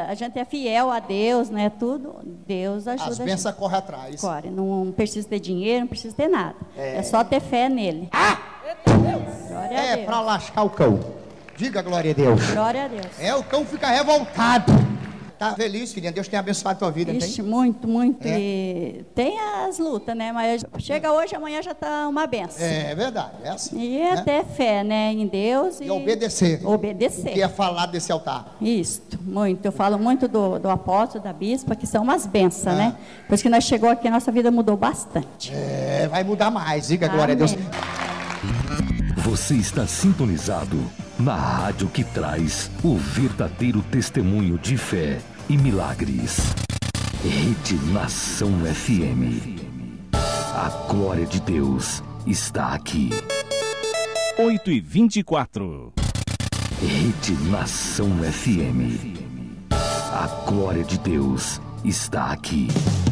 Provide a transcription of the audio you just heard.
a gente é fiel a Deus, né? Tudo, Deus ajuda a gente. As bênçãos correm atrás. Corre, não precisa ter dinheiro, não precisa ter nada. É só ter fé nele. Glória a É Deus. para lascar o cão. Diga glória a Deus. Glória a Deus. O cão fica revoltado. Tá feliz, filhinha? Deus tem abençoado a tua vida, Ixi, tem? muito. E tem as lutas, né? Mas chega hoje, amanhã já tá uma benção. É verdade, é assim. E até fé, né? Em Deus. E obedecer. Obedecer. O que é falado desse altar. Isso, muito. Eu falo muito do apóstolo, da bispa, que são umas bênçãos, né? Pois que nós chegou aqui, a nossa vida mudou bastante. Vai mudar mais. Diga glória a Deus. Você está sintonizado na rádio que traz o verdadeiro testemunho de fé e milagres. Rede Nação FM. A glória de Deus está aqui. 8h24. Rede Nação FM. A glória de Deus está aqui.